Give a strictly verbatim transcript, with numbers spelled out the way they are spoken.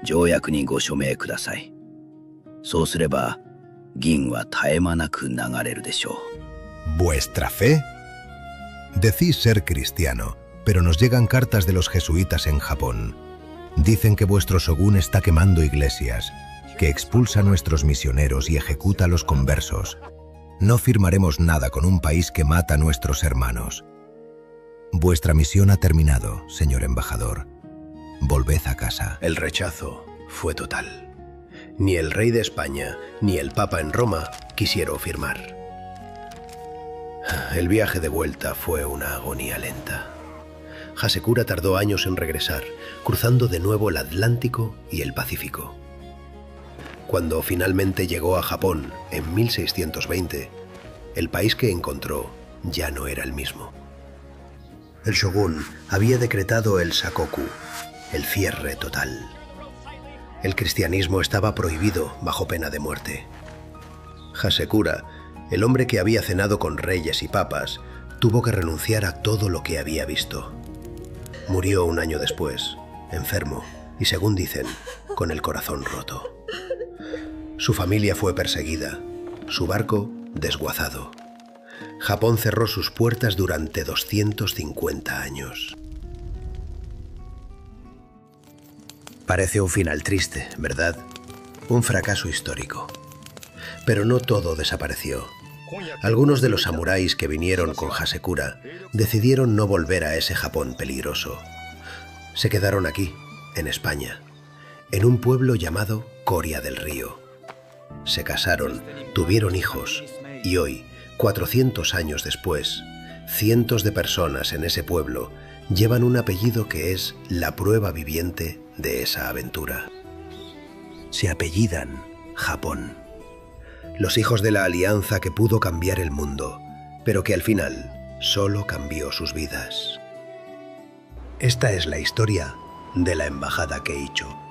条約にご署名ください。そうすれば、銀は絶え間なく流れるでしょう。 ¿Vuestra fe? Decís ser cristiano, pero nos llegan cartas de los jesuitas en Japón. Dicen que vuestro shogun está quemando iglesias, que expulsa a nuestros misioneros y ejecuta a los conversos. No firmaremos nada con un país que mata a nuestros hermanos. Vuestra misión ha terminado, señor embajador. Volved a casa. El rechazo fue total. Ni el rey de España, ni el papa en Roma quisieron firmar. El viaje de vuelta fue una agonía lenta. Hasekura tardó años en regresar, cruzando de nuevo el Atlántico y el Pacífico. Cuando finalmente llegó a Japón en mil seiscientos veinte, el país que encontró ya no era el mismo. El shogun había decretado el sakoku, el cierre total. El cristianismo estaba prohibido bajo pena de muerte. Hasekura, el hombre que había cenado con reyes y papas, tuvo que renunciar a todo lo que había visto. Murió un año después, enfermo y, según dicen, con el corazón roto. Su familia fue perseguida, su barco desguazado. Japón cerró sus puertas durante doscientos cincuenta años. Parece un final triste, ¿verdad? Un fracaso histórico. Pero no todo desapareció. Algunos de los samuráis que vinieron con Hasekura decidieron no volver a ese Japón peligroso. Se quedaron aquí, en España, en un pueblo llamado Coria del Río. Se casaron, tuvieron hijos y hoy, cuatrocientos años después, cientos de personas en ese pueblo llevan un apellido que es la prueba viviente de esa aventura. Se apellidan Japón. Los hijos de la alianza que pudo cambiar el mundo, pero que al final solo cambió sus vidas. Esta es la historia de la Embajada Keicho.